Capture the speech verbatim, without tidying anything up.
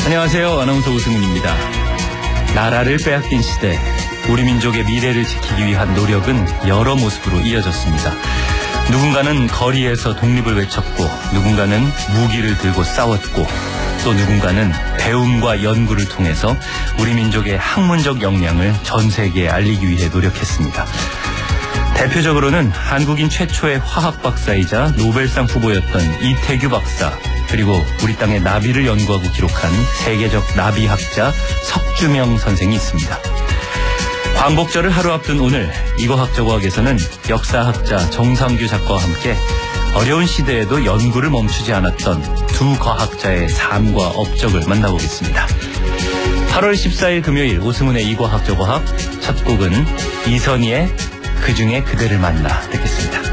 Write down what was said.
안녕하세요. 아나운서 오승훈입니다. 나라를 빼앗긴 시대, 우리 민족의 미래를 지키기 위한 노력은 여러 모습으로 이어졌습니다. 누군가는 거리에서 독립을 외쳤고, 누군가는 무기를 들고 싸웠고, 또 누군가는 배움과 연구를 통해서 우리 민족의 학문적 역량을 전 세계에 알리기 위해 노력했습니다. 대표적으로는 한국인 최초의 화학 박사이자 노벨상 후보였던 이태규 박사, 그리고 우리 땅의 나비를 연구하고 기록한 세계적 나비학자 석주명 선생이 있습니다. 광복절을 하루 앞둔 오늘, 이거학저거학에서는 역사학자 정상규 작가와 함께 어려운 시대에도 연구를 멈추지 않았던 두 과학자의 삶과 업적을 만나보겠습니다. 팔월 십사일 금요일 오승훈의 이과학저과학, 첫 곡은 이선희의 그중에 그대를 만나 듣겠습니다.